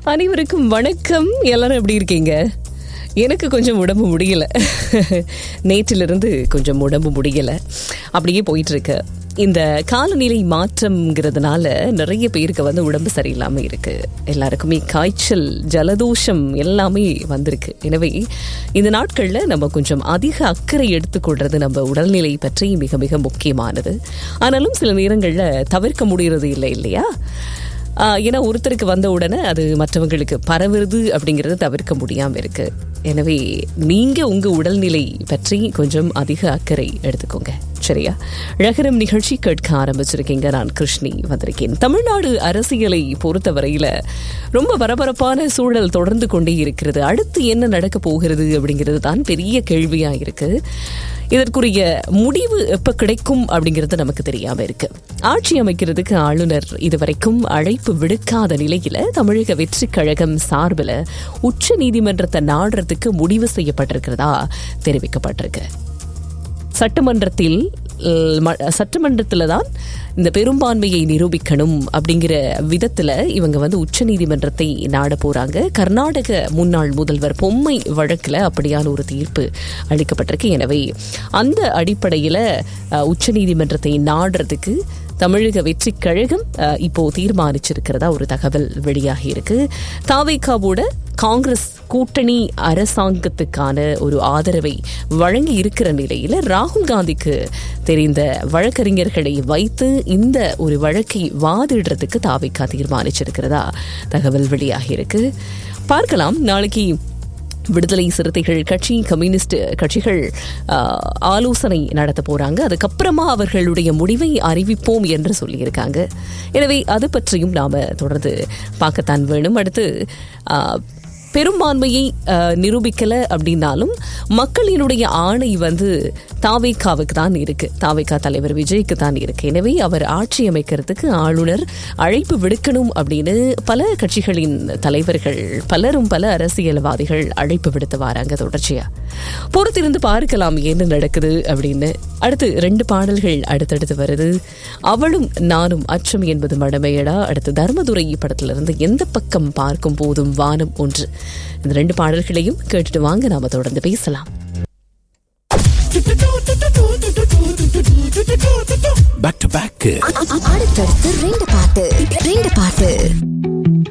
அனைவருக்கும் வணக்கம். எல்லாரும் எப்படி இருக்கீங்க? எனக்கு கொஞ்சம் உடம்பு முடியல. நேற்றிலிருந்து கொஞ்சம் உடம்பு முடியல, அப்படியே போயிட்டு இருக்கு. இந்த காலநிலை மாற்றம்ங்கிறதுனால நிறைய பேருக்கு வந்து உடம்பு சரியில்லாமல் இருக்கு. எல்லாருக்குமே காய்ச்சல், ஜலதோஷம் எல்லாமே வந்திருக்கு. எனவே இந்த நாட்களில் நம்ம கொஞ்சம் அதிக அக்கறை எடுத்துக்கொள்றது நம்ம உடல்நிலை பற்றி மிக மிக முக்கியமானது. ஆனாலும் சில நேரங்களில் தவிர்க்க முடியறது இல்லை இல்லையா? ஏன்னா ஒருத்தருக்கு வந்த உடனே அது மற்றவங்களுக்கு பரவுறது அப்படிங்கிறது தவிர்க்க முடியாமல் இருக்கு. எனவே நீங்க உங்க உடல்நிலை பற்றி கொஞ்சம் அதிக அக்கறை எடுத்துக்கோங்க, சரியா? ரகரம் நிகழ்ச்சி கேட்க ஆரம்பிச்சிருக்கீங்க. நான் கிருஷ்ணி வந்திருக்கேன். தமிழ்நாடு அரசியலை பொறுத்தவரையில ரொம்ப பரபரப்பான சூழல் தொடர்ந்து கொண்டே இருக்கிறது. அடுத்து என்ன நடக்க போகிறது அப்படிங்கிறது தான் பெரிய கேள்வியா இருக்கு. இதற்குரிய முடிவு எப்ப கிடைக்கும் அப்படிங்கிறது நமக்கு தெரியாம இருக்கு. ஆட்சி அமைக்கிறதுக்கு ஆளுநர் இதுவரைக்கும் அழைப்பு விடுக்காத நிலையில தமிழக வெற்றி கழகம் சார்பில் உச்ச நீதிமன்றத்தை நாடுறதுக்கு முடிவு செய்யப்பட்டிருக்கிறதா தெரிவிக்கப்பட்டிருக்கு. சட்டமன்றத்தில் தான் இந்த பெரும்பான்மையை நிரூபிக்கணும் அப்படிங்கிற விதத்துல இவங்க வந்து உச்ச நீதிமன்றத்தை நாட போறாங்க. கர்நாடக முன்னாள் முதல்வர் பொம்மை வழக்குல அப்படியான ஒரு தீர்ப்பு அளிக்கப்பட்டிருக்கு. எனவே அந்த அடிப்படையில உச்ச நீதிமன்றத்தை நாடுறதுக்கு தமிழக வெற்றி கழகம் இப்போ தீர்மானிச்சிருக்கிறதா ஒரு தகவல் வெளியாகி இருக்கு. தாவேகாவோட காங்கிரஸ் கூட்டணி அரசாங்கத்துக்கான ஒரு ஆதரவை வழங்கி இருக்கிற நிலையில ராகுல் காந்திக்கு தெரிந்த வழக்கறிஞர்களை வைத்து இந்த ஒரு வழக்கை வாதிடுறதுக்கு தாவேகா தீர்மானிச்சிருக்கிறதா தகவல் வெளியாகி இருக்கு. பார்க்கலாம், நாளைக்கு விடுதலை சிறுத்தைகள் கட்சி, கம்யூனிஸ்ட் கட்சிகள் ஆலோசனை நடத்த போறாங்க. அதுக்கப்புறமா அவர்களுடைய முடிவை அறிவிப்போம் என்று சொல்லியிருக்காங்க. எனவே அது பற்றியும் நாம தொடர்ந்து பார்க்கத்தான் வேணும். அடுத்து பெரும்பான்மையை நிரூபிக்கல அப்படின்னாலும் மக்களினுடைய ஆணை வந்து தாவேகாவுக்கு தான் இருக்கு, தாவேகா தலைவர் விஜய்க்கு தான் இருக்கு. எனவே அவர் ஆட்சி அமைக்கிறதுக்கு ஆளுநர் அழைப்பு விடுக்கணும் அப்படின்னு பல கட்சிகளின் தலைவர்கள் பலரும், பல அரசியல்வாதிகள் அழைப்பு விடுத்து வராங்க. தொடர்ச்சியா பொறுத்திருந்து பார்க்கலாம் என்ன நடக்குது அப்படின்னு. அடுத்து 2 பாடல்கள் அடுத்தடுத்து வருது. அவளும் நானும், அச்சம் என்பது மடமையடா, அடுத்து தர்மதுரை படத்திலிருந்து எந்த பக்கம் பார்க்கும் போதும் வானம் ஒன்று. இந்த 2 பாடல்களையும் கேட்டுட்டு வாங்க, நாம தொடர்ந்து பேசலாம். பேக் டு பேக் அடுத்தடுத்து 2 பாட்டு